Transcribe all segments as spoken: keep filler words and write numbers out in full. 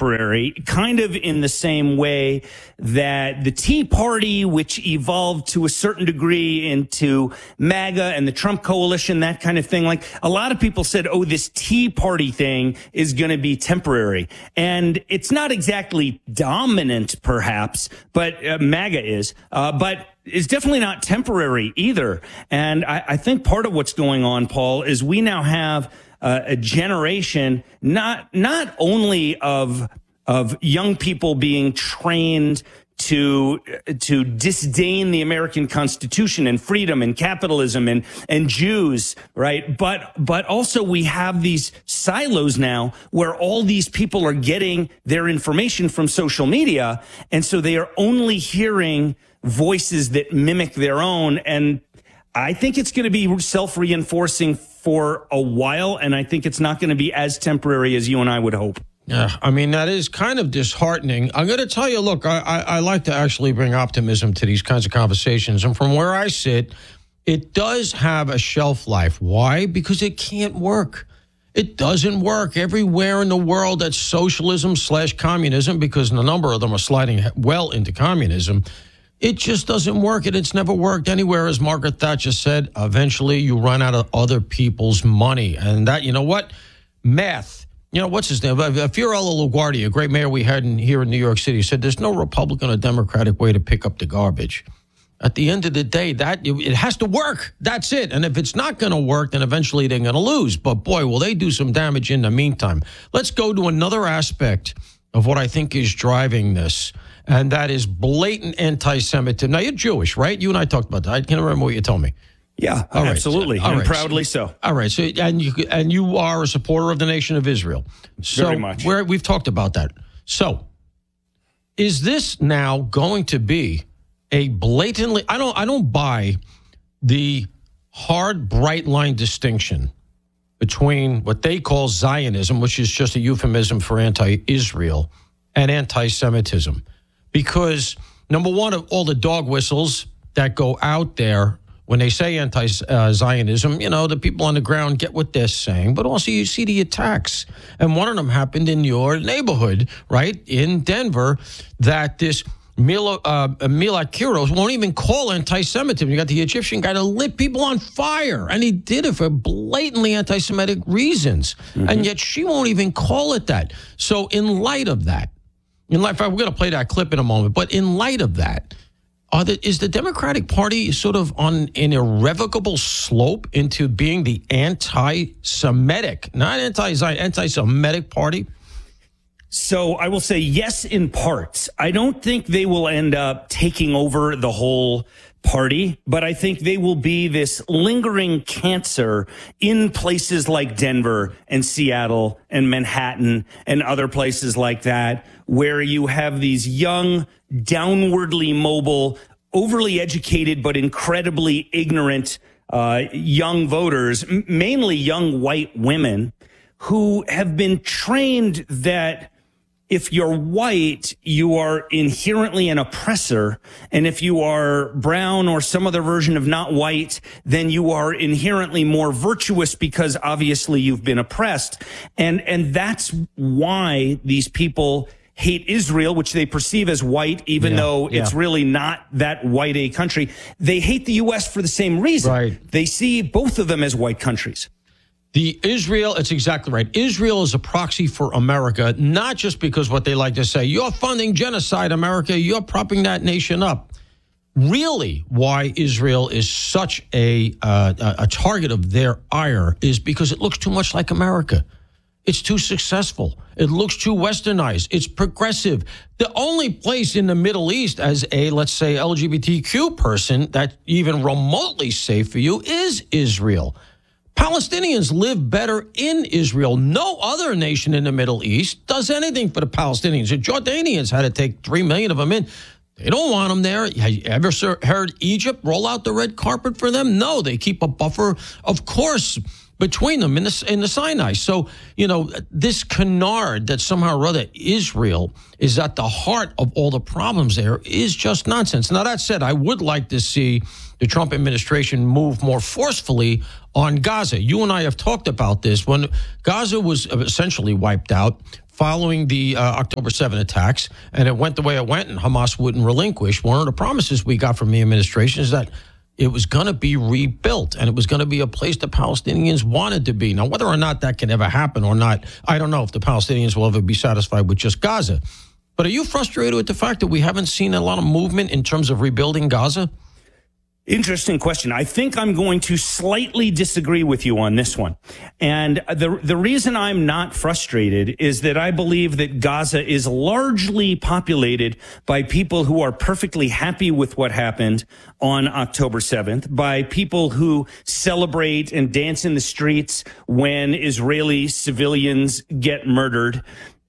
temporary, kind of in the same way that the Tea Party, which evolved to a certain degree into MAGA and the Trump coalition, that kind of thing. Like, a lot of people said, oh, this Tea Party thing is going to be temporary. And it's not exactly dominant, perhaps, but uh, MAGA is. Uh, but is definitely not temporary either. And I, I think part of what's going on, Paul, is we now have uh, a generation not not only of of young people being trained to to disdain the American Constitution and freedom and capitalism and and Jews, right? But but also we have these silos now where all these people are getting their information from social media, and so they are only hearing voices that mimic their own. And I think it's going to be self-reinforcing for a while, and I think it's not going to be as temporary as you and I would hope. Yeah, I mean, that is kind of disheartening. I'm going to tell you, look, I, I, I like to actually bring optimism to these kinds of conversations. And from where I sit, it does have a shelf life. Why? Because it can't work. It doesn't work everywhere in the world that's socialism slash communism, because a number of them are sliding well into communism. It just doesn't work, and it's never worked anywhere. As Margaret Thatcher said, eventually you run out of other people's money. And that, you know what? Math. You know, what's his name? Fiorello LaGuardia, a great mayor we had in, here in New York City, said there's no Republican or Democratic way to pick up the garbage. At the end of the day, that it has to work. That's it. And if it's not going to work, then eventually they're going to lose. But boy, will they do some damage in the meantime. Let's go to another aspect of what I think is driving this, and that is blatant anti-Semitism. Now, you're Jewish, right? You and I talked about that. I can't remember what you told me. Yeah, all right. Absolutely, all and right. proudly so. All right, so and you and you are a supporter of the nation of Israel. So Very much. Where we've talked about that. So, is this now going to be a blatantly? I don't. I don't buy the hard, bright line distinction between what they call Zionism, which is just a euphemism for anti-Israel, and anti-Semitism, because number one, of all the dog whistles that go out there when they say anti-Zionism, you know, the people on the ground get what they're saying, but also you see the attacks. And one of them happened in your neighborhood, right, in Denver, that this Mila, uh, Mila Kiros won't even call anti-Semitism. You got the Egyptian guy that lit people on fire, and he did it for blatantly anti-Semitic reasons. Mm-hmm. And yet she won't even call it that. So in light of that, in light, we're going to play that clip in a moment, but in light of that, Are the, is the Democratic Party sort of on an irrevocable slope into being the anti-Semitic, not anti-Zion, anti-Semitic party? So I will say yes in parts. I don't think they will end up taking over the whole party, but I think they will be this lingering cancer in places like Denver and Seattle and Manhattan and other places like that, where you have these young, downwardly mobile, overly educated, but incredibly ignorant uh, young voters, m- mainly young white women, who have been trained that if you're white, you are inherently an oppressor. And if you are brown or some other version of not white, then you are inherently more virtuous because obviously you've been oppressed. And, and that's why these people hate Israel, which they perceive as white, even yeah, though it's yeah. really not that white a country. They hate the U S for the same reason. Right. They see both of them as white countries. The Israel, it's exactly right. Israel is a proxy for America, not just because what they like to say, you're funding genocide, America, you're propping that nation up. Really, why Israel is such a uh, a target of their ire is because it looks too much like America. It's too successful. It looks too westernized. It's progressive. The only place in the Middle East as a, let's say, L G B T Q person that's even remotely safe for you is Israel. Palestinians live better in Israel. No other nation in the Middle East does anything for the Palestinians. The Jordanians had to take three million of them in. They don't want them there. Have you ever heard Egypt roll out the red carpet for them? No, they keep a buffer. Of course, between them in the, in the Sinai. So, you know, this canard that somehow or other Israel is at the heart of all the problems there is just nonsense. Now, that said, I would like to see the Trump administration move more forcefully on Gaza. You and I have talked about this. When Gaza was essentially wiped out following the uh, October seventh attacks, and it went the way it went, and Hamas wouldn't relinquish, one of the promises we got from the administration is that it was going to be rebuilt, and it was going to be a place the Palestinians wanted to be. Now, whether or not that can ever happen or not, I don't know if the Palestinians will ever be satisfied with just Gaza. But are you frustrated with the fact that we haven't seen a lot of movement in terms of rebuilding Gaza? Interesting question. I think I'm going to slightly disagree with you on this one. And the the reason I'm not frustrated is that I believe that Gaza is largely populated by people who are perfectly happy with what happened on October seventh, by people who celebrate and dance in the streets when Israeli civilians get murdered.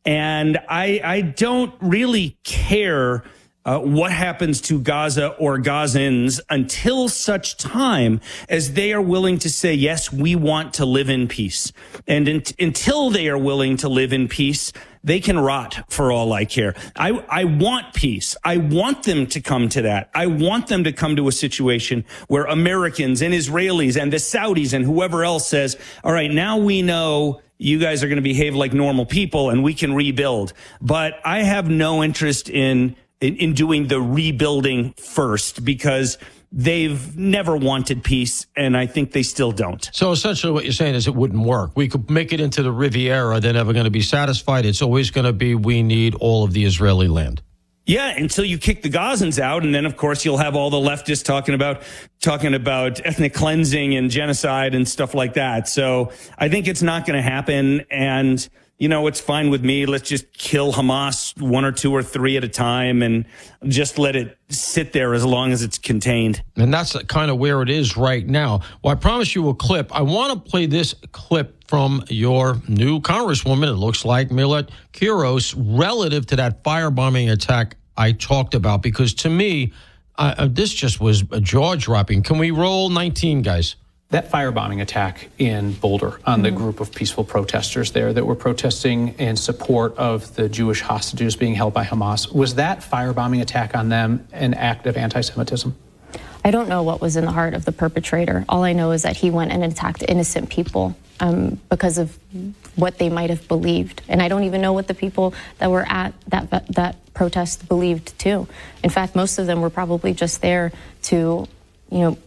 And I, I don't really care Uh, what happens to Gaza or Gazans until such time as they are willing to say, yes, we want to live in peace. And in, until they are willing to live in peace, they can rot for all I care. I, I want peace. I want them to come to that. I want them to come to a situation where Americans and Israelis and the Saudis and whoever else says, all right, now we know you guys are going to behave like normal people and we can rebuild. But I have no interest in In, in doing the rebuilding first, because they've never wanted peace, and I think they still don't. So essentially what you're saying is it wouldn't work. We could make it into the Riviera. They're never going to be satisfied. It's always going to be, we need all of the Israeli land. Yeah, until you kick the Gazans out, and then, of course, you'll have all the leftists talking about talking about ethnic cleansing and genocide and stuff like that. So I think it's not going to happen, and you know, it's fine with me. Let's just kill Hamas one or two or three at a time and just let it sit there as long as it's contained. And that's kind of where it is right now. Well, I promise you a clip. I want to play this clip from your new congresswoman, it looks like, Millet Quiros, relative to that firebombing attack I talked about, because to me, uh, this just was jaw-dropping. Can we roll nineteen, guys? That firebombing attack in Boulder on the group of peaceful protesters there that were protesting in support of the Jewish hostages being held by Hamas, was that firebombing attack on them an act of anti-Semitism? I don't know what was in the heart of the perpetrator. All I know is that he went and attacked innocent people um, because of what they might have believed. And I don't even know what the people that were at that, that, that protest believed too. In fact, most of them were probably just there to, you know,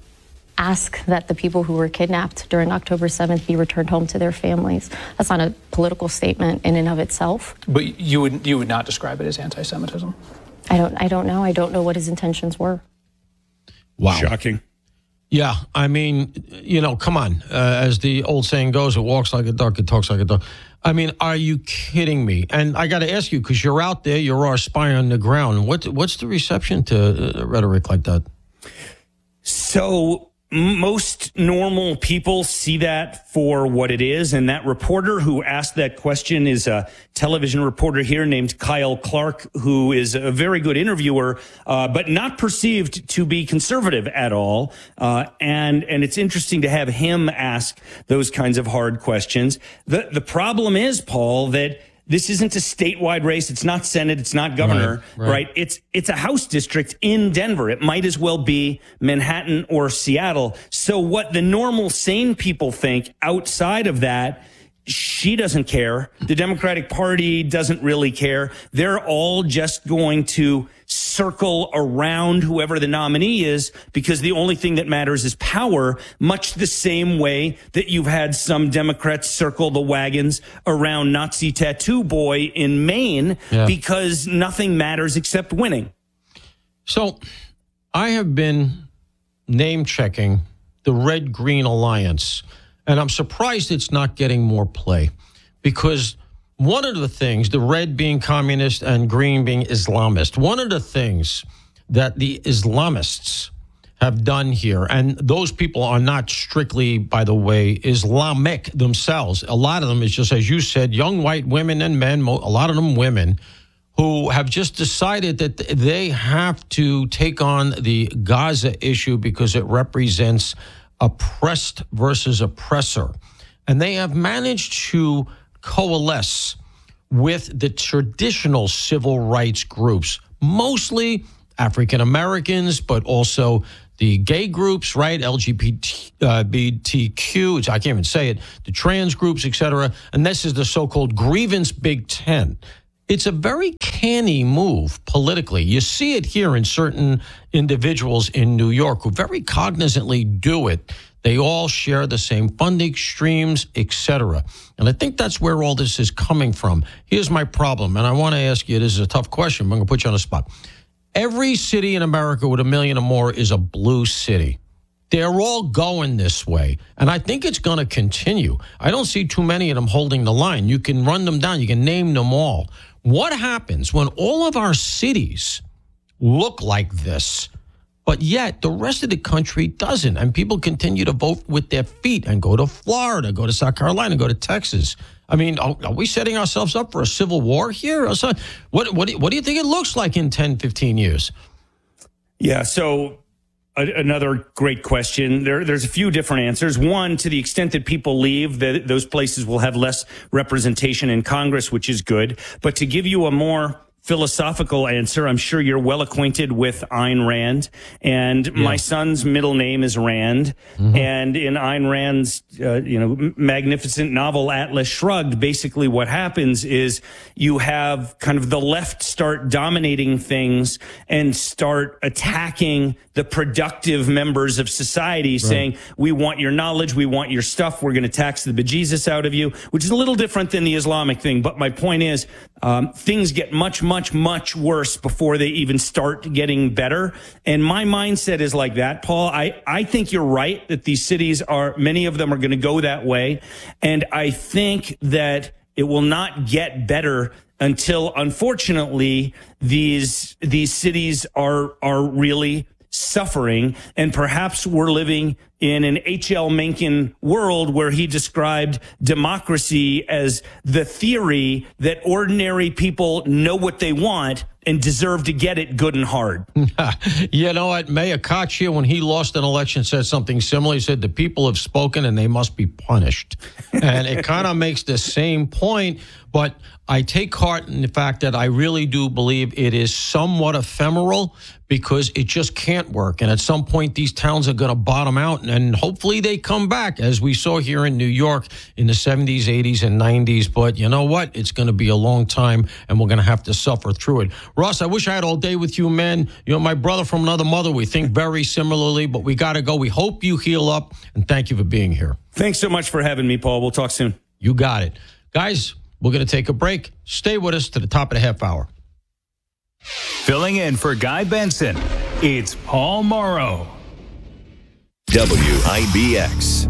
ask that the people who were kidnapped during October seventh be returned home to their families. That's not a political statement in and of itself. But you would you would not describe it as anti-Semitism? I don't I don't know. I don't know what his intentions were. Wow. Shocking. Yeah, I mean, you know, come on. Uh, as the old saying goes, it walks like a duck, it talks like a duck. I mean, are you kidding me? And I got to ask you, because you're out there, you're our spy on the ground. What what's the reception to uh, rhetoric like that? So most normal people see that for what it is. And that reporter who asked that question is a television reporter here named Kyle Clark, who is a very good interviewer, uh, but not perceived to be conservative at all. Uh, and, and it's interesting to have him ask those kinds of hard questions. The, the problem is, Paul, that this isn't a statewide race. It's not Senate. It's not governor, right, right. right? It's it's a House district in Denver. It might as well be Manhattan or Seattle. So what the normal sane people think outside of that, she doesn't care. The Democratic Party doesn't really care. They're all just going to circle around whoever the nominee is, because the only thing that matters is power, much the same way that you've had some Democrats circle the wagons around Nazi Tattoo Boy in Maine, yeah. because nothing matters except winning. So I have been name checking the Red Green Alliance, and I'm surprised it's not getting more play, because one of the things, the red being communist and green being Islamist, one of the things that the Islamists have done here, and those people are not strictly, by the way, Islamic themselves. A lot of them is just, as you said, young white women and men, a lot of them women, who have just decided that they have to take on the Gaza issue because it represents oppressed versus oppressor. and they have managed to coalesce with the traditional civil rights groups, mostly African Americans, but also the gay groups, right? L G B T Q, I can't even say it, the trans groups, et cetera. And this is the so-called grievance Big Ten. It's a very canny move politically. You see it here in certain individuals in New York who very cognizantly do it. They all share the same funding streams, et cetera. And I think that's where all this is coming from. Here's my problem, and I want to ask you, this is a tough question, but I'm going to put you on the spot. Every city in America with a million or more is a blue city. They're all going this way, and I think it's going to continue. I don't see too many of them holding the line. You can run them down. You can name them all. What happens when all of our cities look like this, but yet the rest of the country doesn't, and people continue to vote with their feet and go to Florida, go to South Carolina, go to Texas? I mean, are, are we setting ourselves up for a civil war here? Or so, what, what, do, what do you think it looks like in ten, fifteen years? Yeah, so a, another great question. There, there's a few different answers. One, to the extent that people leave, that those places will have less representation in Congress, which is good. But to give you a more philosophical answer, I'm sure you're well acquainted with Ayn Rand, and yeah. my son's middle name is Rand. Mm-hmm. And in Ayn Rand's, uh, you know, magnificent novel Atlas Shrugged, basically what happens is you have kind of the left start dominating things and start attacking the productive members of society, right, saying, we want your knowledge, we want your stuff, we're going to tax the bejesus out of you, which is a little different than the Islamic thing. But my point is, um, things get much, much, much worse before they even start getting better. And my mindset is like that, Paul. I, I think you're right that these cities are, many of them are going to go that way. And I think that it will not get better until, unfortunately, these, these cities are, are really suffering. And perhaps we're living in an H L Mencken world where he described democracy as the theory that ordinary people know what they want and deserve to get it good and hard. You know what? Mayor Koch here, when he lost an election, said something similar. He said, the people have spoken and they must be punished. And it kind of makes the same point. But I take heart in the fact that I really do believe it is somewhat ephemeral because it just can't work. And at some point, these towns are going to bottom out, and hopefully they come back, as we saw here in New York in the seventies, eighties, and nineties. But you know what? It's going to be a long time, and we're going to have to suffer through it. Ross, I wish I had all day with you, man. You're my brother from another mother. We think very similarly, but we got to go. We hope you heal up, and thank you for being here. Thanks so much for having me, Paul. We'll talk soon. You got it. Guys, we're going to take a break. Stay with us to the top of the half hour. Filling in for Guy Benson, it's Paul Morrow. W I B X.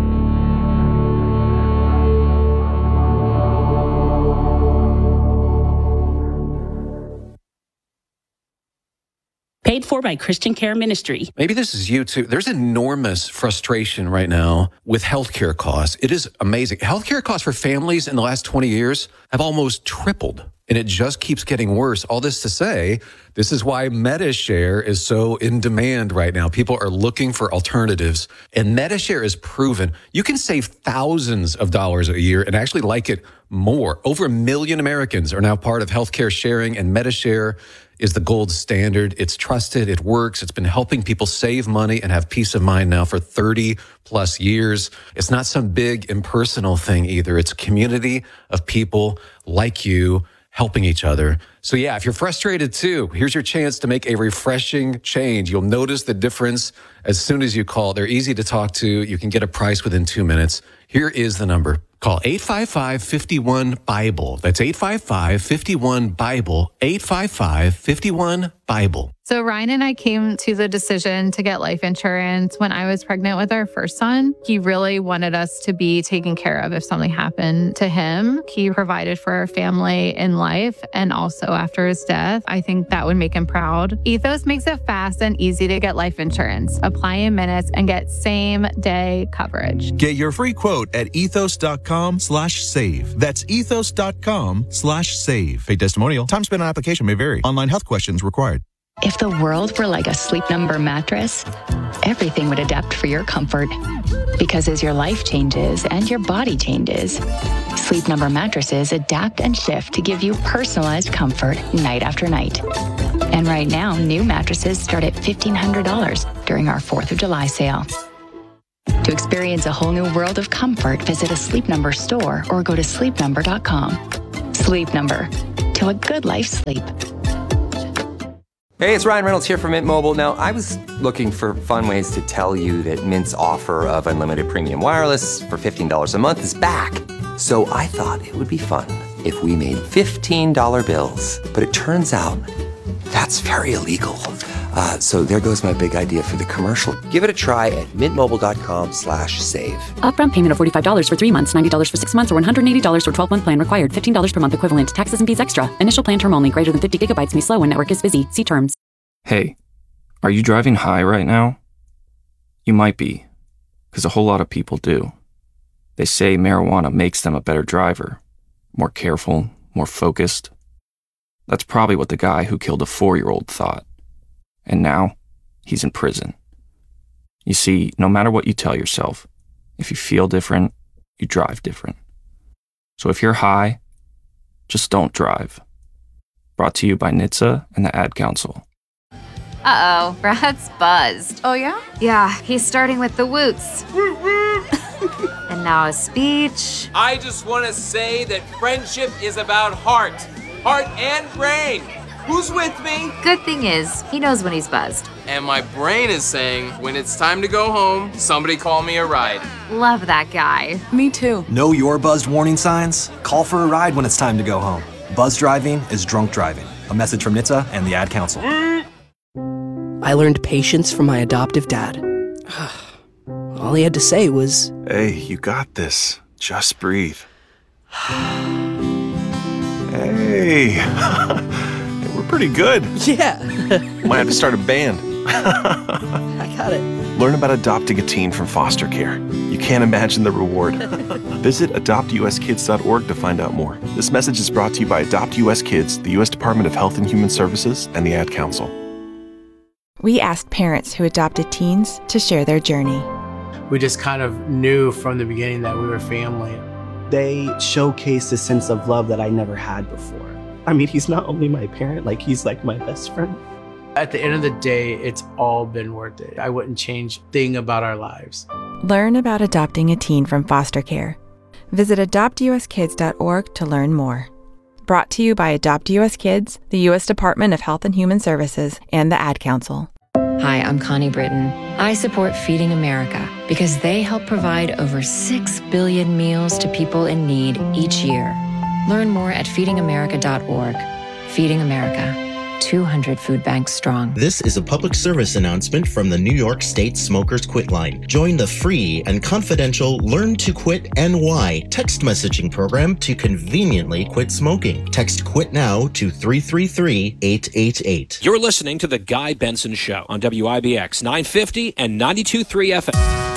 Paid for by Christian Care Ministry. Maybe this is you too. There's enormous frustration right now with healthcare costs. It is amazing. Healthcare costs for families in the last twenty years have almost tripled, and it just keeps getting worse. All this to say, this is why MediShare is so in demand right now. People are looking for alternatives, and MediShare is proven you can save thousands of dollars a year and actually like it more. Over a million Americans are now part of healthcare sharing, and MediShare is the gold standard. It's trusted. It works. It's been helping people save money and have peace of mind now for thirty plus years. It's not some big impersonal thing either. It's a community of people like you helping each other. So yeah, if you're frustrated too, here's your chance to make a refreshing change. You'll notice the difference as soon as you call. They're easy to talk to. You can get a price within two minutes. Here is the number. Call eight five five, five one, BIBLE. That's eight five five, five one, BIBLE. eight five five, five one, BIBLE. So Ryan and I came to the decision to get life insurance when I was pregnant with our first son. He really wanted us to be taken care of if something happened to him. He provided for our family in life and also after his death. I think that would make him proud. Ethos makes it fast and easy to get life insurance. Apply in minutes and get same day coverage. Get your free quote at ethos.com slash save. That's ethos.com slash save. Paid testimonial. Time spent on application may vary. Online health questions required. If the world were like a Sleep Number mattress, everything would adapt for your comfort. Because as your life changes and your body changes, Sleep Number mattresses adapt and shift to give you personalized comfort night after night. And right now, new mattresses start at fifteen hundred dollars during our fourth of July sale. To experience a whole new world of comfort, visit a Sleep Number store or go to sleep number dot com. Sleep Number. To a good life sleep. Hey, it's Ryan Reynolds here from Mint Mobile. Now, I was looking for fun ways to tell you that Mint's offer of unlimited premium wireless for fifteen dollars a month is back. So I thought it would be fun if we made fifteen dollar bills. But it turns out that's very illegal. Uh, so there goes my big idea for the commercial. Give it a try at mintmobile.com slash save. Upfront payment of forty-five dollars for three months, ninety dollars for six months, or one hundred eighty dollars for twelve-month plan required. fifteen dollars per month equivalent. Taxes and fees extra. Initial plan term only. Greater than fifty gigabytes may slow when network is busy. See terms. Hey, are you driving high right now? You might be, because a whole lot of people do. They say marijuana makes them a better driver, more careful, more focused. That's probably what the guy who killed a four-year-old thought. And now, he's in prison. You see, no matter what you tell yourself, if you feel different, you drive different. So if you're high, just don't drive. Brought to you by N H T S A and the Ad Council. Uh-oh, Brad's buzzed. Oh, yeah? Yeah, he's starting with the woots. And now a speech. I just want to say that friendship is about heart. Heart and brain. Who's with me? Good thing is, he knows when he's buzzed. And my brain is saying, when it's time to go home, somebody call me a ride. Love that guy. Me too. Know your buzzed warning signs? Call for a ride when it's time to go home. Buzz driving is drunk driving. A message from N H T S A and the Ad Council. I learned patience from my adoptive dad. All he had to say was, "Hey, you got this. Just breathe." Hey, we're pretty good. Yeah. Might have to start a band. I got it. Learn about adopting a teen from foster care. You can't imagine the reward. Visit adopt u s kids dot org to find out more. This message is brought to you by Adopt U S Kids, the U S Department of Health and Human Services, and the Ad Council. We asked parents who adopted teens to share their journey. We just kind of knew from the beginning that we were family. They showcased a sense of love that I never had before. I mean, he's not only my parent, like he's like my best friend. At the end of the day, it's all been worth it. I wouldn't change a thing about our lives. Learn about adopting a teen from foster care. Visit adopt u s kids dot org to learn more. Brought to you by Adopt U S Kids, the U S Department of Health and Human Services, and the Ad Council. Hi, I'm Connie Britton. I support Feeding America because they help provide over six billion meals to people in need each year. Learn more at feeding america dot org. Feeding America, two hundred food banks strong. This is a public service announcement from the New York State Smokers Quit Line. Join the free and confidential Learn to Quit N Y text messaging program to conveniently quit smoking. Text QUIT NOW to three three three, eight eight eight. You're listening to The Guy Benson Show on W I B X nine fifty and ninety-two point three F M.